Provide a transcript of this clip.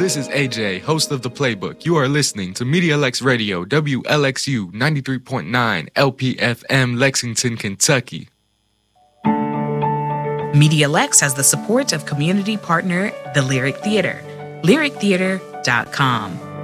This is AJ, host of The Playbook. You are listening to MediaLex Radio, WLXU 93.9 LPFM, Lexington, Kentucky. MediaLex has the support of community partner, The Lyric Theater, lyrictheater.com.